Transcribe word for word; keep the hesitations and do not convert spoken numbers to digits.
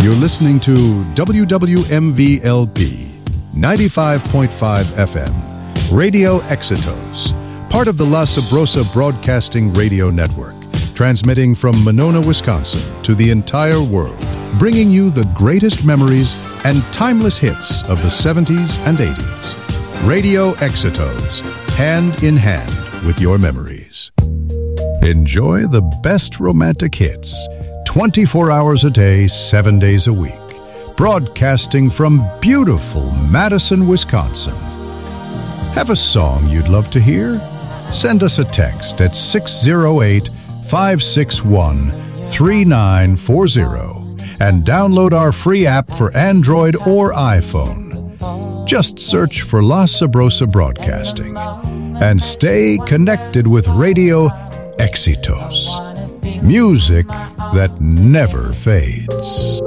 You're listening to W W M V L P ninety-five point five F M, Radio Exitos, part of the La Sabrosa Broadcasting Radio Network, transmitting from Monona, Wisconsin to the entire world, bringing you the greatest memories and timeless hits of the seventies and eighties. Radio Exitos, hand in hand with your memories. Enjoy the best romantic hits, twenty-four hours a day, seven days a week, broadcasting from beautiful Madison, Wisconsin. Have a song you'd love to hear? Send us a text at six oh eight, five six one, three nine four zero and download our free app for Android or iPhone. Just search for La Sabrosa Broadcasting and stay connected with Radio Exitos. Music that never fades.